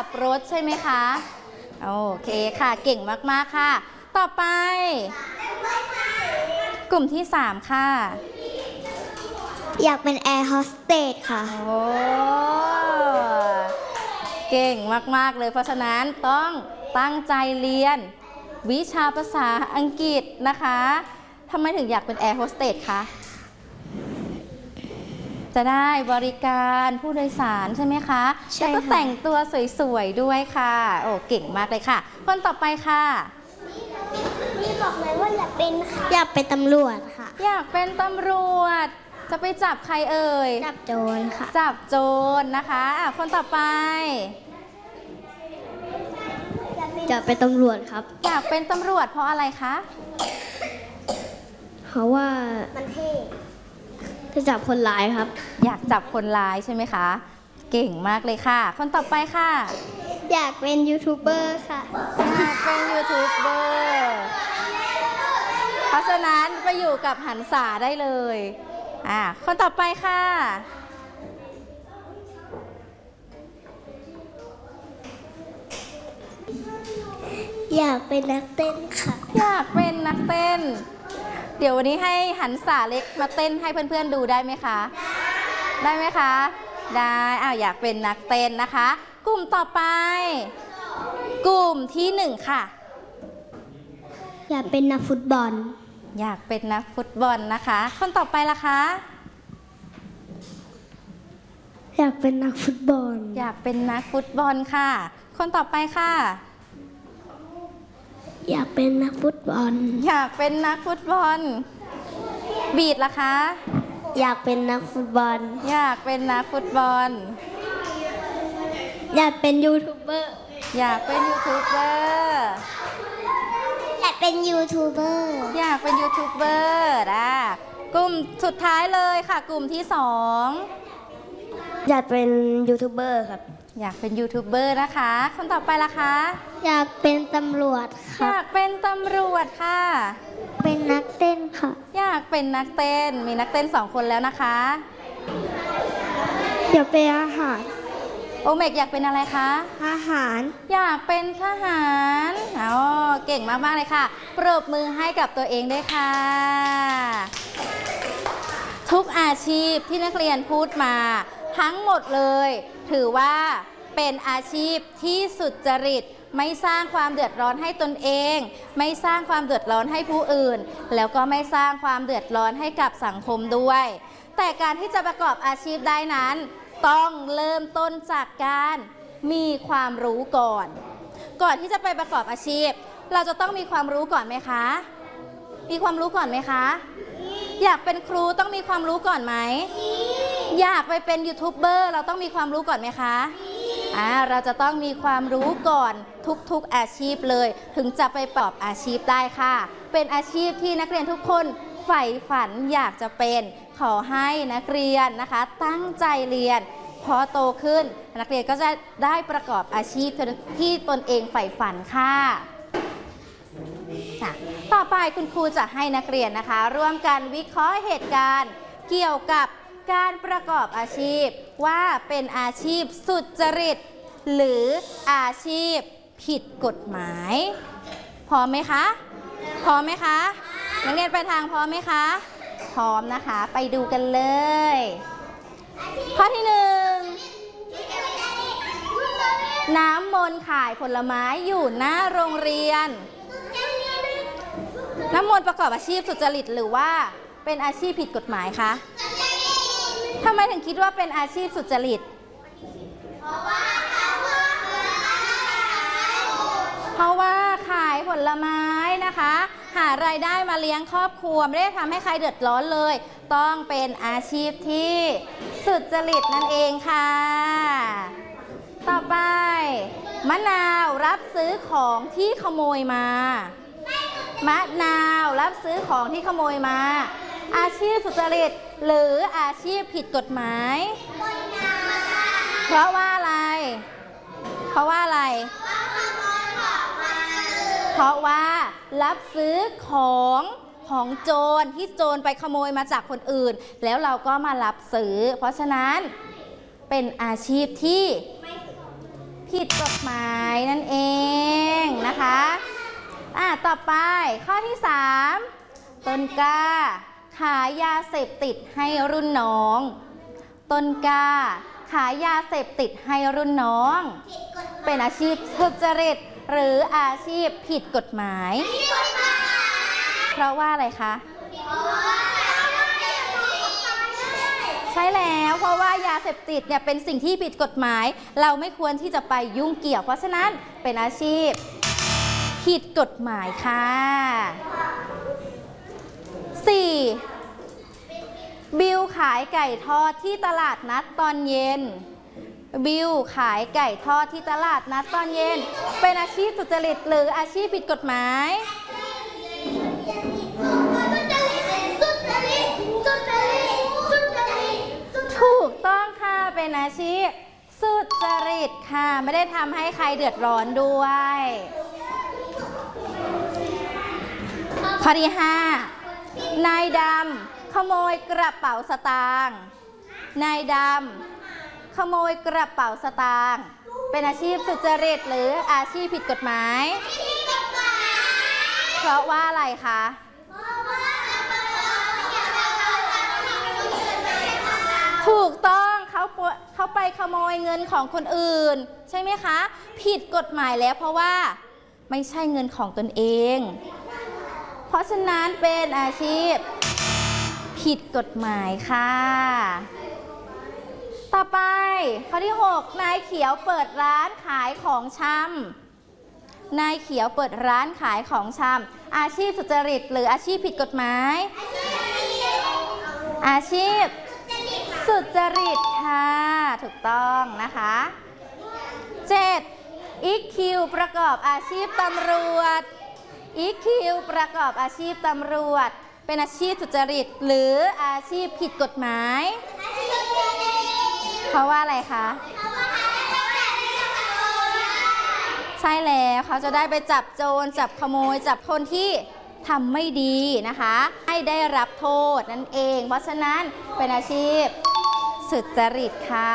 บรถใช่ไหมคะโอเคค่ะเก่งมากๆค่ะต่อไปกลุ่มที่3ค่ะอยากเป็นแอร์โฮสเตสค่ะโอ้เก่งมากๆเลยเพราะฉะนั้นต้องตั้งใจเรียนวิชาภาษาอังกฤษนะคะทำไมถึงอยากเป็นแอร์โฮสเตสคะจะได้บริการผู้โดยสารใช่ไหมคะแล้วก็แต่งตัวสวยๆด้วยค่ะโอ้เก่งมากเลยค่ะคนต่อไปค่ะนี่บอกเลยว่าอยากเป็นตำรวจค่ะอยากเป็นตำรวจจะไปจับใครเอ่ยจับโจรค่ะจับโจรนะคะคนต่อไปอยากเป็นตำรวจครับอยากเป็นตำรวจเพราะอะไรคะเพราะว่ามันเท่จะจับคนร้ายครับอยากจับคนร้ายใช่ไหมคะเก่งมากเลยค่ะคนต่อไปค่ะอยากเป็นยูทูบเบอร์ค่ะอยากเป็นยูทูบเบอร์เพราะฉะนั้นไปอยู่กับหันษาได้เลยคนต่อไปค่ะอยากเป็นนักเต้นค่ะอยากเป็นนักเต้นเดี๋ยววันนี้ให้หันษาเล็กมาเต้นให้เพื่อนๆดูได้ไหมคะได้ไหมคะได้อยากเป็นนักเต้นนะคะกลุ่มต่อไปกลุ่มที่1ค่ะอยากเป็นนักฟุตบอลอยากเป็นนักฟุตบอลนะคะคนต่อไปล่ะคะอยากเป็นนักฟุตบอลอยากเป็นนักฟุตบอลค่ะคนต่อไปค่ะอยากเป็นนักฟุตบอลอยากเป็นนักฟุตบอลบีดล่ะคะอยากเป็นนักฟุตบอลอยากเป็นนักฟุตบอลอยากเป็นยูทูบเบอร์อยากเป็นยูทูบเบอร์อยากเป็นยูทูบเบอร์อยากเป็นยูทูบเบอร์กลุ่มสุดท้ายเลยค่ะกลุ่มที่2 อยากเป็นยูทูบเบอร์ครับอยากเป็นยูทูบเบอร์นะคะคนต่อไปล่ะคะอยากเป็นตำรวจค่ะอยากเป็นตำรวจค่ะเป็นนักเต้นค่ะอยากเป็นนักเต้นมีนักเต้น2คนแล้วนะคะอยากเป็นอาหารโอเมกอยากเป็นอะไรคะทหารอยากเป็นทหารเก่งมากๆเลยค่ะปรบมือให้กับตัวเองด้วยค่ะทุกอาชีพที่นักเรียนพูดมาทั้งหมดเลยถือว่าเป็นอาชีพที่สุจริตไม่สร้างความเดือดร้อนให้ตนเองไม่สร้างความเดือดร้อนให้ผู้อื่นแล้วก็ไม่สร้างความเดือดร้อนให้กับสังคมด้วยแต่การที่จะประกอบอาชีพได้นั้นต้องเริ่มต้นจากการมีความรู้ก่อนที่จะไปประกอบอาชีพเราจะต้องมีความรู้ก่อนไหมคะมีความรู้ก่อนไหมคะอยากเป็นครูต้องมีความรู้ก่อนไหมอยากไปเป็นยูทูบเบอร์เราต้องมีความรู้ก่อนไหมคะเราจะต้องมีความรู้ก่อนทุกๆอาชีพเลยถึงจะไปประกอบอาชีพได้ค่ะเป็นอาชีพที่นักเรียนทุกคนใฝ่ฝันอยากจะเป็นขอให้นักเรียนนะคะตั้งใจเรียนพอโตขึ้นนักเรียนก็จะได้ประกอบอาชีพที่ตนเองใฝ่ฝันค่ะต่อไปคุณครูจะให้นักเรียนนะคะร่วมกันวิเคราะห์เหตุการณ์เกี่ยวกับการประกอบอาชีพว่าเป็นอาชีพสุจริตหรืออาชีพผิดกฎหมายพร้อมไหมคะพร้อมไหมคะนักเรียนไปทางพร้อมไหมคะพร้อมนะคะไปดูกันเลยข้อที่1น้ำมนต์ขายผลไม้อยู่หน้าโรงเรียนน้ำมนต์ประกอบอาชีพสุจริตหรือว่าเป็นอาชีพผิดกฎหมายคะทำไมถึงคิดว่าเป็นอาชีพสุจริตเพราะว่าขายผลไม้นะคะหารายได้มาเลี้ยงครอบครัวไม่ได้ทำให้ใครเดือดร้อนเลยต้องเป็นอาชีพที่สุจริตนั่นเองค่ะต่อไปมะนาวรับซื้อของที่ขโมยมามะนาวรับซื้อของที่ขโมยมาอาชีพสุจริตหรืออาชีพผิดกฎหมายเพราะว่าอะไรเพราะว่ารับซื้อของโจรที่โจรไปขโมยมาจากคนอื่นแล้วเราก็มารับซื้อเพราะฉะนั้นเป็นอาชีพที่ผิดกฎหมายนั่นเองนะคะต่อไปข้อที่ 3ต้นกล้าขายยาเสพติดให้รุ่นน้องต้นกล้าขายยาเสพติดให้รุ่นน้องเป็นอาชีพสุจริตหรืออาชีพผิดกฎหมายเพราะว่าอะไรคะใช่แล้วเพราะว่ายาเสพติดเนี่ยเป็นสิ่งที่ผิดกฎหมายเราไม่ควรที่จะไปยุ่งเกี่ยวเพราะฉะนั้นเป็นอาชีพผิดกฎหมายค่ะ4บิวขายไก่ทอดที่ตลาดนัดตอนเย็นบิวขายไก่ทอดที่ตลาดนัดตอนเย็นเป็นอาชีพสุจริตหรืออาชีพผิดกฎหมายถูกต้องค่ะเป็นอาชีพสุจริตค่ะไม่ได้ทำให้ใครเดือดร้อนด้วยข้อที่ 5นายดำขโมยกระเป๋าสตางค์นายดำขโมยกระเป๋าสตางค์เป็นอาชีพสุจริตหรืออาชีพผิดกฎหมายเพราะว่าอะไรคะถูกต้องเขาไปขโมยเงินของคนอื่นใช่ไหมคะผิดกฎหมายแล้วเพราะว่าไม่ใช่เงินของตนเองเพราะฉะนั้นเป็นอาชีพผิดกฎหมายค่ะต่อไปข้อที่ 6นายเขียวเปิดร้านขายของชำนายเขียวเปิดร้านขายของชำอาชีพสุจริตหรืออาชีพผิดกฎหมายอาชีพสุจริตค่ะถูกต้องนะคะ7อีคคิวประกอบอาชีพตำรวจอีคคิวประกอบอาชีพตำรวจเป็นอาชีพสุจริตหรืออาชีพผิดกฎหมายเพราะว่าอะไรคะใช่แล้วเขาจะได้ไปจับโจรจับขโมยจับคนที่ทำไม่ดีนะคะให้ได้รับโทษนั่นเองเพราะฉะนั้นเป็นอาชีพสุจริตค่ะ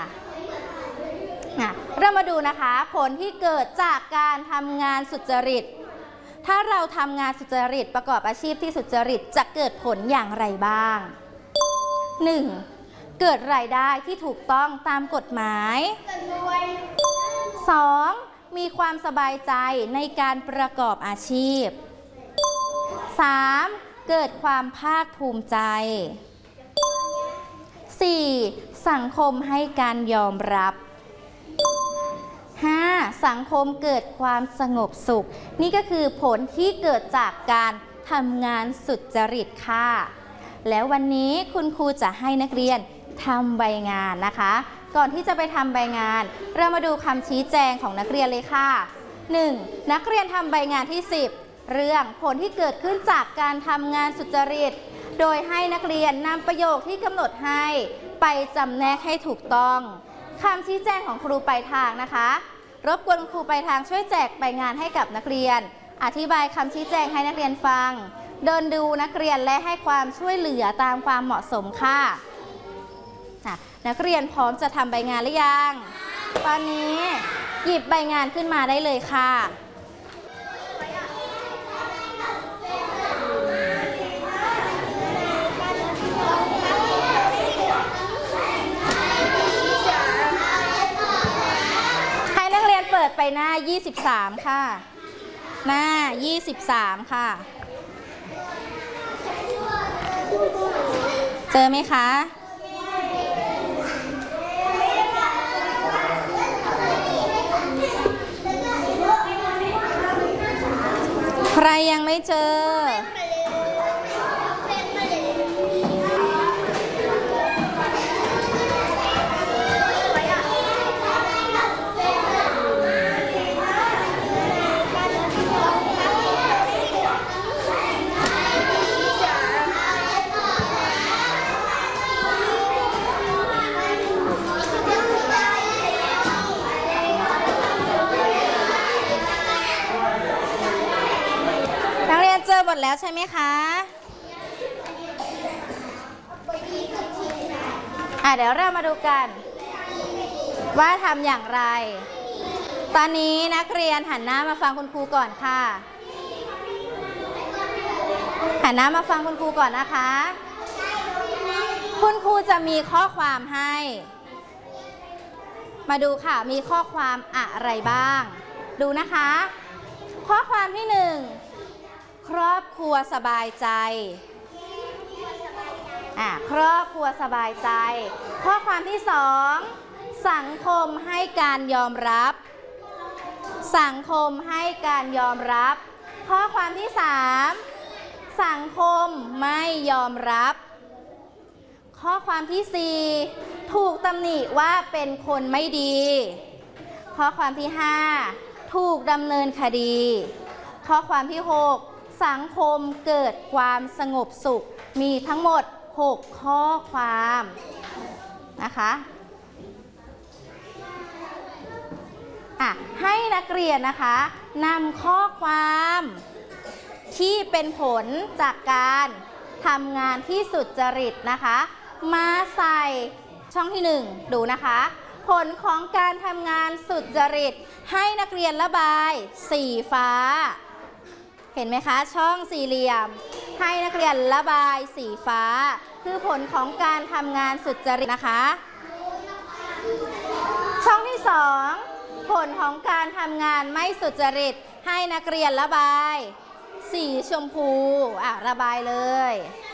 เรามาดูนะคะผลที่เกิดจากการทำงานสุจริตถ้าเราทำงานสุจริตประกอบอาชีพที่สุจริตจะเกิดผลอย่างไรบ้าง 1. เกิดรายได้ที่ถูกต้องตามกฎหมาย 2. มีความสบายใจในการประกอบอาชีพ 3. เกิดความภาคภูมิใจ 4. สังคมให้การยอมรับ 5. สังคมเกิดความสงบสุขนี่ก็คือผลที่เกิดจากการทำงานสุจริตค่ะแล้ววันนี้คุณครูจะให้นักเรียนทำใบงานนะคะก่อนที่จะไปทำใบงานเรามาดูคำชี้แจงของนักเรียนเลยค่ะ 1. นักเรียนทำใบงานที่ 10เรื่องผลที่เกิดขึ้นจากการทำงานสุจริตโดยให้นักเรียนนำประโยคที่กำหนดให้ไปจำแนกให้ถูกต้องคำชี้แจงของครูปลายทางนะคะรบกวนครูปลายทางช่วยแจกใบงานให้กับนักเรียนอธิบายคำชี้แจงให้นักเรียนฟังเดินดูนักเรียนและให้ความช่วยเหลือตามความเหมาะสมค่ะนักเรียนพร้อมจะทำใบงานหรือยังตอนนี้หยิบใบงานขึ้นมาได้เลยค่ะเปิดไปหน้า23ค่ะหน้า23ค่ะเจอไหมคะใครยังไม่เจอหมดแล้วใช่ไหมคะเดี๋ยวเรามาดูกันว่าทำอย่างไรตอนนี้นักเรียนหันหน้ามาฟังคุณครูก่อนค่ะหันหน้ามาฟังคุณครูก่อนนะคะคุณครูจะมีข้อความให้มาดูค่ะมีข้อความอะไรบ้างดูนะคะข้อความที่1ครอบครัวสบายใจครอบครัวสบายใจข้อความที่2สังคมให้การยอมรับสังคมให้การยอมรับข้อความที่3สังคมไม่ยอมรับข้อความที่4ถูกตำหนิว่าเป็นคนไม่ดีข้อความที่5ถูกดำเนินคดีข้อความที่6สังคมเกิดความสงบสุขมีทั้งหมด6ข้อความนะคะให้นักเรียนนะคะนำข้อความที่เป็นผลจากการทำงานที่สุจริตนะคะมาใส่ช่องที่1ดูนะคะผลของการทำงานสุจริตให้นักเรียนระบายสีฟ้าเห็นไหมคะช่องสี่เหลี่ยมให้นักเรียนระบายสีฟ้าคือผลของการทำงานสุจริตนะคะช่องที่2ผลของการทำงานไม่สุจริตให้นักเรียนระบายสีชมพูระบายเลย